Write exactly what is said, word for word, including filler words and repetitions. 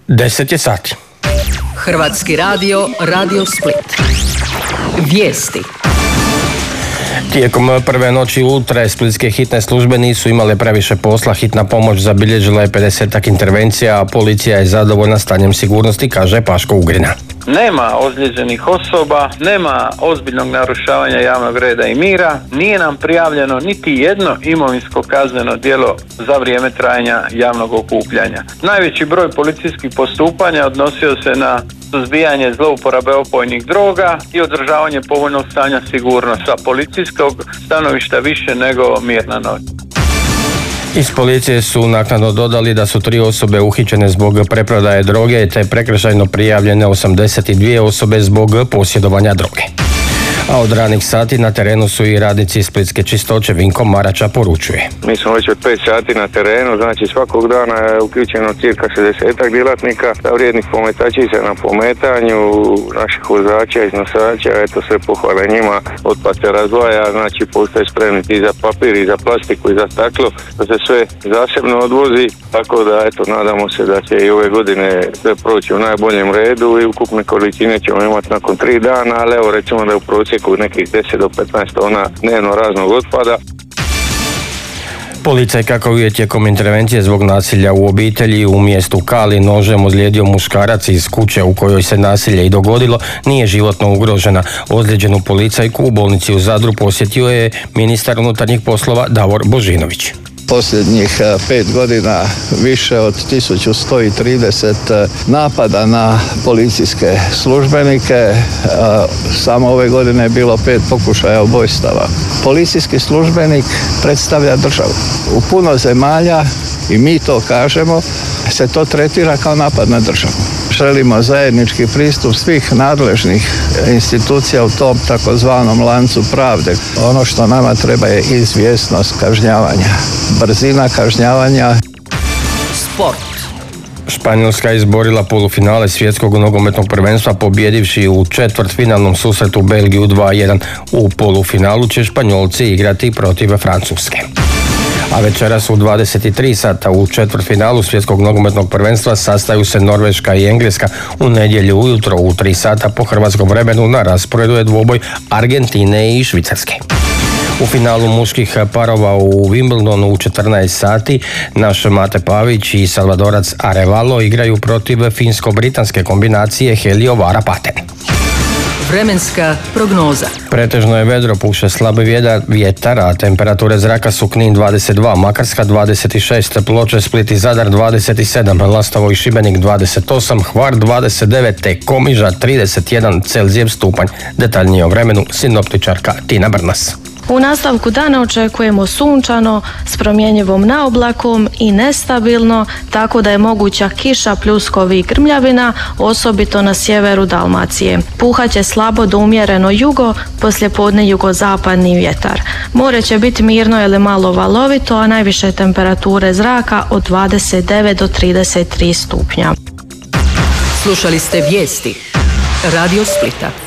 deset je sati. Hrvatski radio, Radio Split. Vijesti. Tijekom prve noći ultra splitske hitne službe nisu imale previše posla. Hitna pomoć zabilježila je pedesetak intervencija, a policija je zadovoljna stanjem sigurnosti, kaže Paško Ugrina. Nema ozlijeđenih osoba, nema ozbiljnog narušavanja javnog reda i mira, nije nam prijavljeno niti jedno imovinsko kazneno djelo za vrijeme trajanja javnog okupljanja. Najveći broj policijskih postupanja odnosio se na suzbijanje zlouporabe opojnih droga i održavanje povoljnog stanja sigurnosti. Sa policijskog stanovišta više nego mirna noć. Iz policije su naknadno dodali da su tri osobe uhićene zbog preprodaje droge te prekršajno prijavljene osamdeset dvije osobe zbog posjedovanja droge. A od ranih sati na terenu su i radnici splitske čistoće. Vinko Marača poručuje. Mi smo već od pet sati na terenu, znači svakog dana je uključeno cirka šezdesetak djelatnika, vrijednih pometačica na pometanju, naših vozača, iznosača, eto sve pohvale njima, otpad se razvaja, znači postoje spremni i za papir, i za plastiku, i za staklo, da se sve zasebno odvozi, tako da eto nadamo se da će i ove godine sve proći u najboljem redu i ukupne količine ćemo imati nakon tri dana, ali evo recimo da je u prosjeku nekih deset do petnaest tona dnevno raznog otpada. Policaj kako je tijekom intervencije zbog nasilja u obitelji u mjestu Kali nožem ozlijedio muškarac iz kuće u kojoj se nasilje i dogodilo, nije životno ugrožena. Ozlijeđenu policajku u bolnici u Zadru posjetio je ministar unutarnjih poslova Davor Božinović. Posljednjih pet godina više od tisuću sto trideset napada na policijske službenike. Samo ove godine je bilo pet pokušaja ubojstava. Policijski službenik predstavlja državu. U puno zemalja, i mi to kažemo, se to tretira kao napad na državu. Želimo zajednički pristup svih nadležnih institucija u tom takozvanom lancu pravde. Ono što nama treba je izvjesnost kažnjavanja, brzina kažnjavanja. Sport. Španjolska je izborila polufinale svjetskog nogometnog prvenstva pobjedivši u četvrtfinalnom susretu Belgiju dva jedan. U polufinalu će Španjolci igrati protiv Francuske. A večeras u dvadeset tri sata u četvrtfinalu svjetskog nogometnog prvenstva sastaju se Norveška i Engleska. U nedjelju ujutro u tri sata po hrvatskom vremenu na rasporedu je dvoboj Argentine i Švicarske. U finalu muških parova u Wimbledonu u četrnaest sati naš Mate Pavić i Salvadorac Arevalo igraju protiv finsko-britanske kombinacije Helio Vara-Paten. Vremenska prognoza. Pretežno je vedro, puše slabi vjetar, a temperature zraka su Knin dvadeset dva, Makarska dvadeset šest, Ploče, Split i Zadar dvadeset sedam, Lastovo i Šibenik dvadeset osam, Hvar dvadeset devet te Komiža trideset jedan Celzijev stupanj. Detaljnije o vremenu sinoptičarka Tina Brnas. U nastavku dana očekujemo sunčano s promjenjivom naoblakom i nestabilno, tako da je moguća kiša, pljuskovi i grmljavina, osobito na sjeveru Dalmacije. Puhaće slabo do umjereno jugo, poslijepodne jugozapadni vjetar. More će biti mirno ili malo valovito, a najviše temperature zraka od dvadeset devet do trideset tri stupnja. Slušali ste vijesti Radio Splita.